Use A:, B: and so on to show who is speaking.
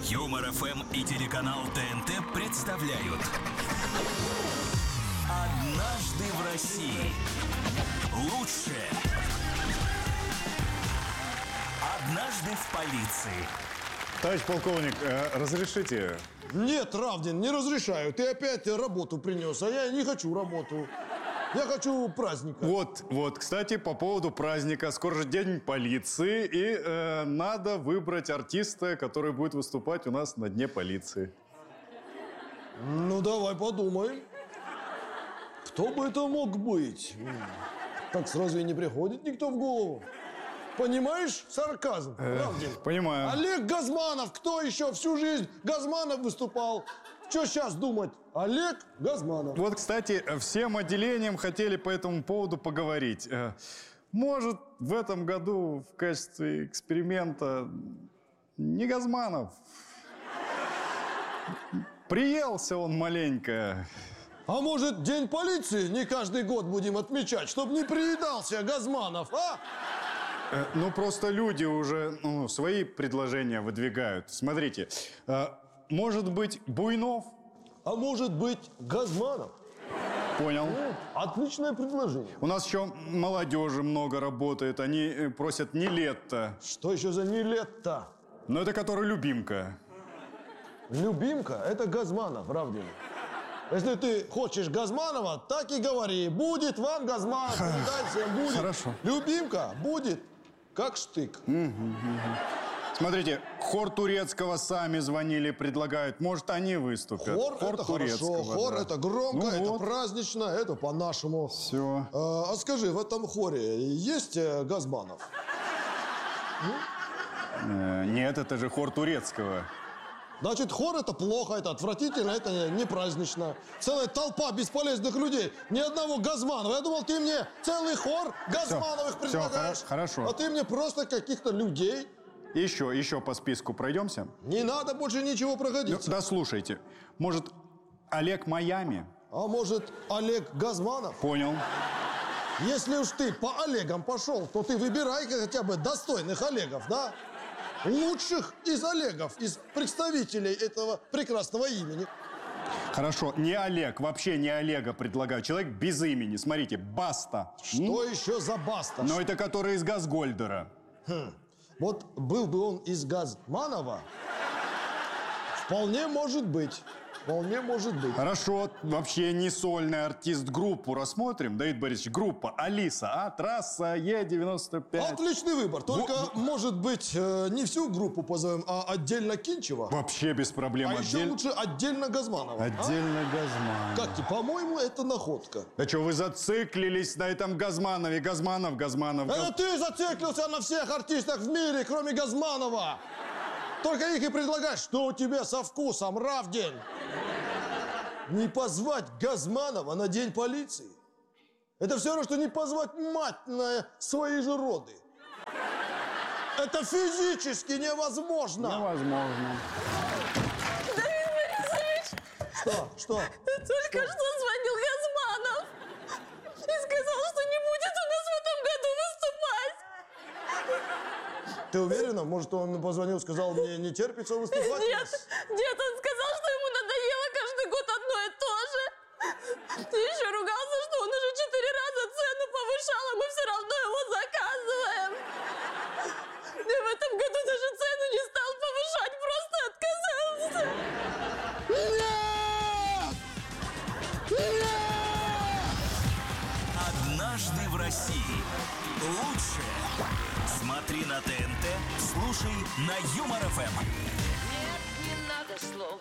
A: Юмор ФМ и телеканал ТНТ представляют «Однажды в России». Лучшее. «Однажды в полиции».
B: Товарищ полковник, разрешите?
C: Нет, Равдин, не разрешаю. Ты опять работу принес, а я не хочу работу. Я хочу праздника.
B: Вот, кстати, по поводу праздника. Скоро же день полиции, и надо выбрать артиста, который будет выступать у нас на Дне полиции.
C: Ну, давай подумаем. Кто бы это мог быть? Так сразу и не приходит никто в голову. Понимаешь сарказм, Равдин?
B: Понимаю.
C: Олег Газманов. Кто еще всю жизнь Газманов выступал? Что сейчас думать? Олег Газманов.
B: Вот, кстати, всем отделениям хотели по этому поводу поговорить. Может, в этом году в качестве эксперимента не Газманов. Приелся он маленько.
C: А может, День полиции не каждый год будем отмечать, чтобы не приедался Газманов, а?
B: Ну, просто люди уже свои предложения выдвигают. Смотрите, может быть, Буйнов?
C: А может быть, Газманов?
B: Понял.
C: Отличное предложение.
B: У нас еще молодежи много работает. Они просят Нилетто.
C: Что еще за Нилетто?
B: Но это который любимка.
C: Любимка – это Газманов, Равдин. Если ты хочешь Газманова, так и говори. Будет вам Газманов, передайте, будет.
B: Хорошо.
C: Любимка будет как штык.
B: Смотрите, хор турецкого сами звонили, предлагают. Может, они выступят.
C: Хор это хорошо, хор
B: да.
C: это громко, это
B: вот.
C: празднично, это по-нашему.
B: Все.
C: А скажи, в этом хоре есть Газманов?
B: Нет, это же хор турецкого.
C: Значит, хор это плохо, это отвратительно, это не празднично. Целая толпа бесполезных людей, ни одного Газманова. Я думал, ты мне целый хор Газмановых предлагаешь.
B: хорошо.
C: А ты мне просто каких-то людей.
B: Еще по списку пройдемся.
C: Не надо больше ничего проходить.
B: Да слушайте, может, Олег Майами?
C: А может, Олег Газманов?
B: Понял.
C: Если уж ты по Олегам пошел, то ты выбирай хотя бы достойных Олегов, да? Лучших из Олегов, из представителей этого прекрасного имени.
B: Хорошо, не Олег, вообще не Олега предлагаю. Человек без имени. Смотрите, Баста.
C: Что еще за Баста?
B: Но это который из Газгольдера.
C: Вот был бы он из Газманова, вполне может быть. Вполне может быть.
B: Хорошо, вообще не сольный артист. Группу рассмотрим. Давид Борисович, группа Алиса, трасса Е95.
C: Отличный выбор. Только, может быть, не всю группу позовем, а отдельно Кинчева.
B: Вообще без проблем.
C: А еще лучше отдельно Газманова.
B: Отдельно Газманов.
C: Как тебе? По-моему, это находка.
B: Да что, вы зациклились на этом Газманове? Газманов.
C: Это ты зациклился на всех артистах в мире, кроме Газманова. Только их и предлагаешь. Что у тебя со вкусом, Равдин? Не позвать Газманова на День полиции? Это все равно, что не позвать мать на свои же роды. Это физически невозможно.
B: Невозможно.
D: Давид Борисович!
C: Что?
D: Только что звонил Газманов и сказал, что не будет у нас в этом году выступать.
C: Ты уверена? Может, он позвонил, сказал, мне не терпится выступать?
D: Нет, он сказал, что ему надоело каждый год одно и то же. И еще ругался, что он уже 4 раза цену повышал, а мы все равно его заказываем. И в этом году даже цену не стал повышать, просто отказался.
A: «Однажды в России». Лучшее. Смотри на ТНТ, слушай на Юмор ФМ.
E: Нет, не надо слов,